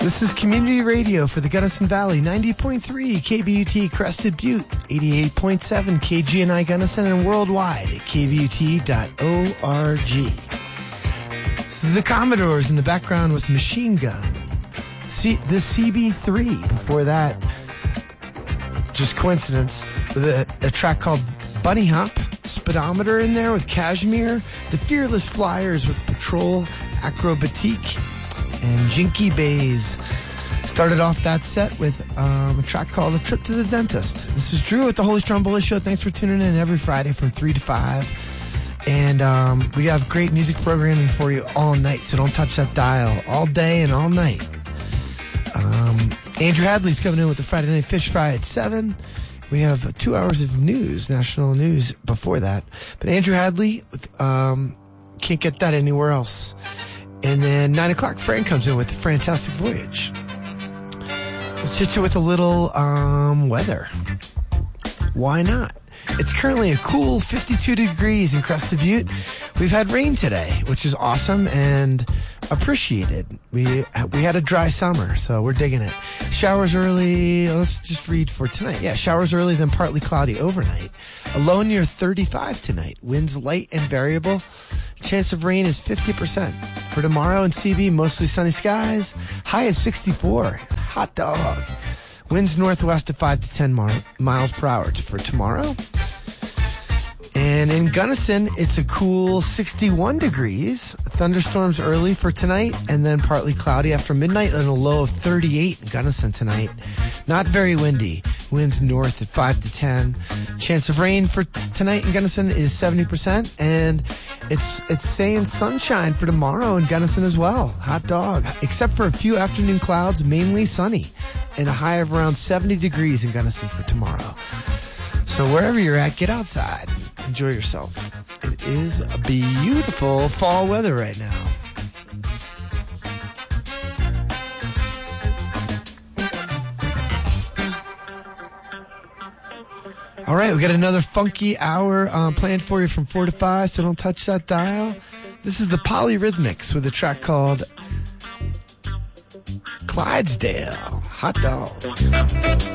This is Community Radio for the Gunnison Valley, 90.3 KBUT Crested Butte, 88.7 KGNI Gunnison, and worldwide at kvut.org. This is the Commodores in the background with Machine Gun. The CB3, before that, just coincidence, with a track called Bunny Hop, Speedometer in there with Cashmere, the Fearless Flyers with Patrol, Acrobatique, and Jinky Bays. Started off that set with a track called A Trip to the Dentist. This is Drew at the Holy Stromboli Show. Thanks for tuning in every Friday from 3 to 5. And we have great music programming for you all night, so don't touch that dial all day and all night. Andrew Hadley's coming in with the Friday Night Fish Fry at 7. We have 2 hours of news, national news, before that. But Andrew Hadley, can't get that anywhere else. And then 9 o'clock, Fran comes in with the Fantastic Voyage. Let's hit you with a little weather. Why not? It's currently a cool 52 degrees in Crested Butte. We've had rain today, which is awesome and appreciated. We had a dry summer, so we're digging it. Showers early. Let's just read for tonight. Yeah, showers early, then partly cloudy overnight. A low near 35 tonight. Winds light and variable. Chance of rain is 50%. For tomorrow in CB, mostly sunny skies. High of 64. Hot dog. Winds northwest of 5 to 10 miles per hour for tomorrow. And in Gunnison, it's a cool 61 degrees. Thunderstorms early for tonight, and then partly cloudy after midnight, and a low of 38 in Gunnison tonight. Not very windy. Winds north at 5 to 10. Chance of rain for tonight in Gunnison is 70%, and it's saying sunshine for tomorrow in Gunnison as well. Hot dog. Except for a few afternoon clouds, mainly sunny, and a high of around 70 degrees in Gunnison for tomorrow. So wherever you're at, get outside. Enjoy yourself. It is a beautiful fall weather right now. All right, we got another funky hour planned for you from 4 to 5, so don't touch that dial. This is the Polyrhythmics with a track called Clydesdale. Hot dog.